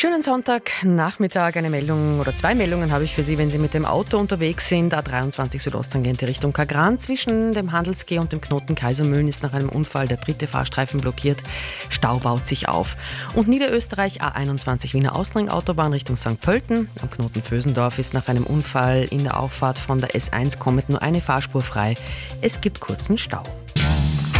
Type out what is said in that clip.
Schönen Sonntagnachmittag. Eine Meldung oder zwei Meldungen habe ich für Sie, wenn Sie mit dem Auto unterwegs sind. A23 Südosttangente Richtung Kagran. Zwischen dem Handelsquai und dem Knoten Kaisermühlen ist nach einem Unfall der dritte Fahrstreifen blockiert. Stau baut sich auf. Und Niederösterreich A21 Wiener Außenring-Autobahn Richtung St. Pölten. Am Knoten Vösendorf ist nach einem Unfall in der Auffahrt von der S1 kommend nur eine Fahrspur frei. Es gibt kurzen Stau.